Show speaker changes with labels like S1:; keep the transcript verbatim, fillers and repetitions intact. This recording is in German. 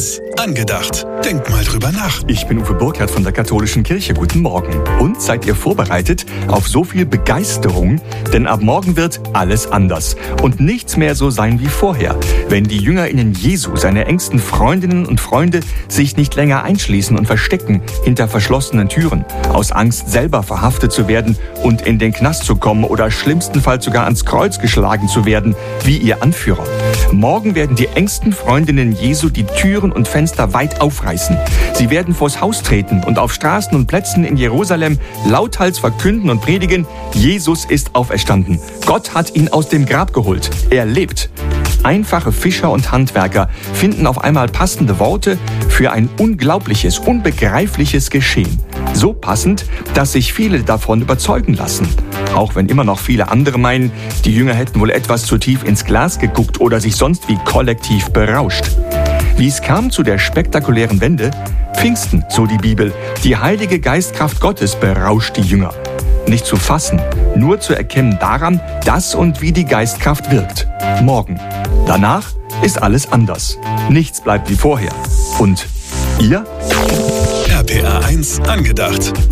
S1: eins angedacht. Denk mal drüber nach.
S2: Ich bin Uwe Burkhardt von der Katholischen Kirche. Guten Morgen. Und seid ihr vorbereitet auf so viel Begeisterung? Denn ab morgen wird alles anders und nichts mehr so sein wie vorher. Wenn die JüngerInnen Jesu, seine engsten Freundinnen und Freunde, sich nicht länger einschließen und verstecken hinter verschlossenen Türen, aus Angst selber verhaftet zu werden und in den Knast zu kommen oder schlimmstenfalls sogar ans Kreuz geschlagen zu werden, wie ihr Anführer. Morgen werden die engsten Freundinnen Jesu die Türen und Fenster weit aufreißen. Sie werden vors Haus treten und auf Straßen und Plätzen in Jerusalem lauthals verkünden und predigen: Jesus ist auferstanden. Gott hat ihn aus dem Grab geholt. Er lebt. Einfache Fischer und Handwerker finden auf einmal passende Worte für ein unglaubliches, unbegreifliches Geschehen. So passend, dass sich viele davon überzeugen lassen. Auch wenn immer noch viele andere meinen, die Jünger hätten wohl etwas zu tief ins Glas geguckt oder sich sonst wie kollektiv berauscht. Wie es kam zu der spektakulären Wende? Pfingsten, so die Bibel. Die heilige Geistkraft Gottes berauscht die Jünger. Nicht zu fassen, nur zu erkennen daran, dass und wie die Geistkraft wirkt. Morgen. Danach ist alles anders. Nichts bleibt wie vorher. Und ihr?
S1: R P R eins angedacht.